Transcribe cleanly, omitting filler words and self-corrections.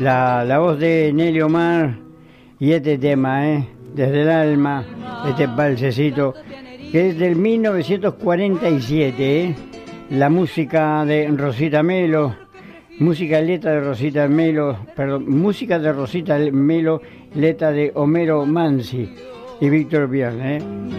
La voz de Nelly Omar y este tema, Desde el alma, este balsecito, que es del 1947, la música de Rosita Melo, música y letra de Rosita Melo, perdón, música de Rosita Melo, letra de Homero Manzi y Víctor Vierne,